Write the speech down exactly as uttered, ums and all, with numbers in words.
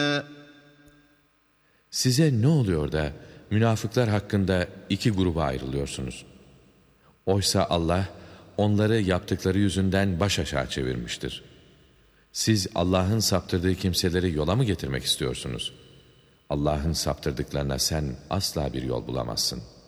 Size ne oluyor da münafıklar hakkında iki gruba ayrılıyorsunuz? Oysa Allah onları yaptıkları yüzünden baş aşağı çevirmiştir. Siz Allah'ın saptırdığı kimseleri yola mı getirmek istiyorsunuz? Allah'ın saptırdıklarına sen asla bir yol bulamazsın.